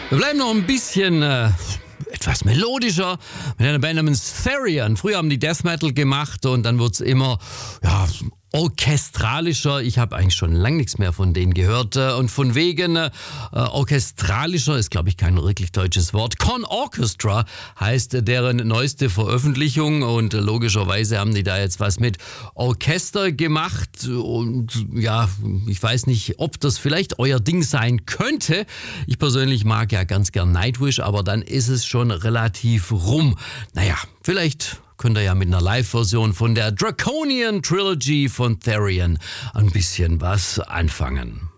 Wir bleiben noch ein bisschen etwas melodischer mit einer Band namens Therion. Früher haben die Death Metal gemacht und dann wird's immer orchestralischer. Ich habe eigentlich schon lange nichts mehr von denen gehört. Und von wegen orchestralischer ist, glaube ich, kein wirklich deutsches Wort. Con Orchestra heißt deren neueste Veröffentlichung und logischerweise haben die da jetzt was mit Orchester gemacht. Und ja, ich weiß nicht, ob das vielleicht euer Ding sein könnte. Ich persönlich mag ja ganz gern Nightwish, aber dann ist es schon relativ rum. Naja, vielleicht könnt ihr ja mit einer Live-Version von der Draconian Trilogy von Therion ein bisschen was anfangen.